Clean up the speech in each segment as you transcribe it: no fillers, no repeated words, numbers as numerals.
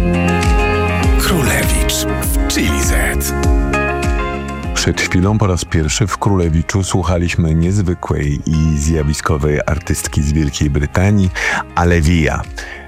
Królewicz w Chili Z. Przed chwilą po raz pierwszy w Królewiczu słuchaliśmy niezwykłej i zjawiskowej artystki z Wielkiej Brytanii, Alewija.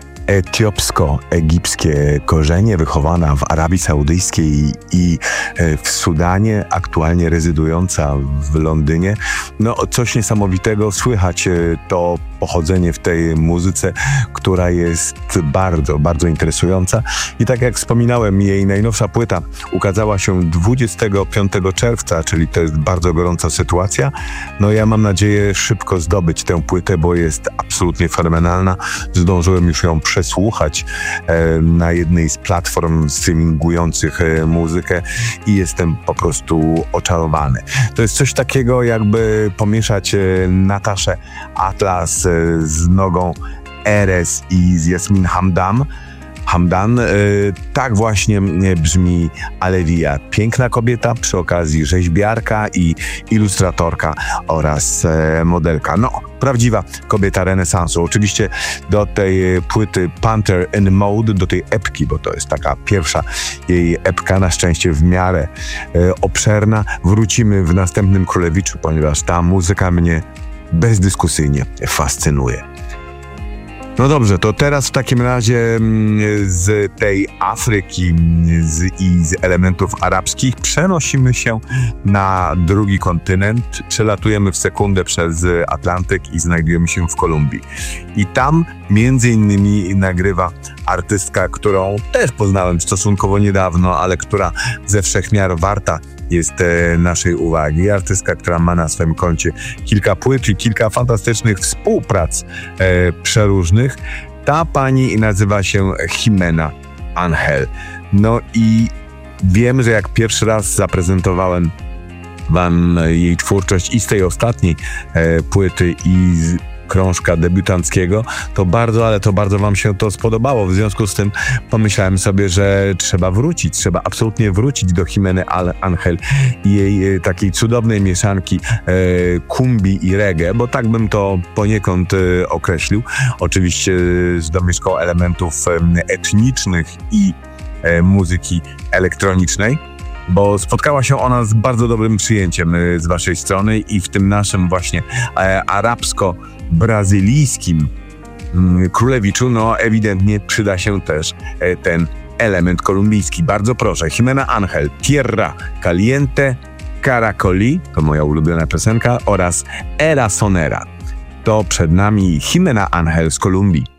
Etiopsko-egipskie korzenie, wychowana w Arabii Saudyjskiej i w Sudanie, aktualnie rezydująca w Londynie. No, coś niesamowitego, słychać to pochodzenie w tej muzyce, która jest bardzo, bardzo interesująca. I tak jak wspominałem, jej najnowsza płyta ukazała się 25 czerwca, czyli to jest bardzo gorąca sytuacja. No ja mam nadzieję szybko zdobyć tę płytę, bo jest absolutnie fenomenalna. Zdążyłem już ją przesłuchać na jednej z platform streamingujących muzykę i jestem po prostu oczarowany. To jest coś takiego, jakby pomieszać Nataszę Atlas z nogą Erez i z Yasmin Hamdan. Tak właśnie brzmi Alewija. Piękna kobieta, przy okazji rzeźbiarka i ilustratorka oraz modelka. No, prawdziwa kobieta renesansu. Oczywiście do tej płyty Panther in Mode, do tej epki, bo to jest taka pierwsza jej epka, na szczęście w miarę obszerna. Wrócimy w następnym Królewiczu, ponieważ ta muzyka mnie bezdyskusyjnie fascynuje. No dobrze, to teraz w takim razie z tej Afryki i z elementów arabskich przenosimy się na drugi kontynent, przelatujemy w sekundę przez Atlantyk i znajdujemy się w Kolumbii. I tam między innymi nagrywa artystka, którą też poznałem stosunkowo niedawno, ale która ze wszech miar warta jest naszej uwagi. Artystka, która ma na swoim koncie kilka płyt i kilka fantastycznych współprac przeróżnych. Ta pani nazywa się Jimena Angel. No i wiem, że jak pierwszy raz zaprezentowałem wam jej twórczość i z tej ostatniej płyty i z krążka debiutanckiego, to bardzo wam się to spodobało. W związku z tym pomyślałem sobie, że trzeba absolutnie wrócić do Jimeny Angel i jej takiej cudownej mieszanki kumbi i reggae, bo tak bym to poniekąd określił. Oczywiście z domieszką elementów etnicznych i muzyki elektronicznej, bo spotkała się ona z bardzo dobrym przyjęciem z waszej strony i w tym naszym właśnie arabsko-brazylijskim Królewiczu, no ewidentnie przyda się też ten element kolumbijski. Bardzo proszę, Jimena Angel, Tierra Caliente, Caracoli, to moja ulubiona piosenka, oraz Era Sonera. To przed nami Jimena Angel z Kolumbii.